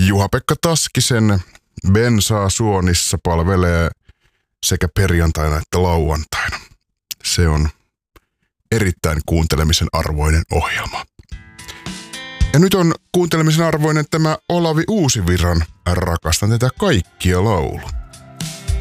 Juha-Pekka Taskisen Bensaa suonissa palvelee sekä perjantaina että lauantaina. Se on erittäin kuuntelemisen arvoinen ohjelma. Ja nyt on kuuntelemisen arvoinen tämä Olavi Uusivirran Rakastan tätä kaikkia laulu.